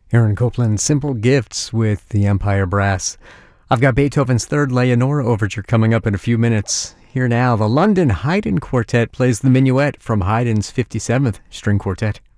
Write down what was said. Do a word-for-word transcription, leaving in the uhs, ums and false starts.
Aaron Copland, Simple Gifts with the Empire Brass. I've got Beethoven's Third Leonore Overture coming up in a few minutes. Here now, the London Haydn Quartet plays the Minuet from Haydn's fifty-seventh String Quartet.